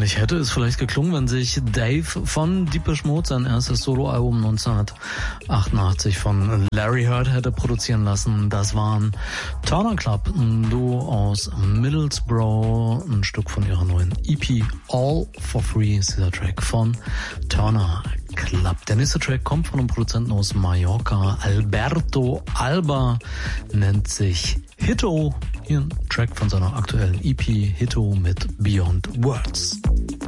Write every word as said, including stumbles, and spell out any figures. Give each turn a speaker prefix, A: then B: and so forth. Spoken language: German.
A: ähnlich hätte es vielleicht geklungen, wenn sich Dave von Depeche Mode sein erstes Soloalbum neunzehnhundertachtundachtzig von Larry Heard hätte produzieren lassen. Das waren Turner Club, ein Duo aus Middlesbrough, ein Stück von ihrer neuen E P All for Free ist dieser Track von Turner Club. Der nächste Track kommt von einem Produzenten aus Mallorca, Alberto Alba, nennt sich Hitto. Hier ein Track von seiner aktuellen E P Hitto mit Beyond Words.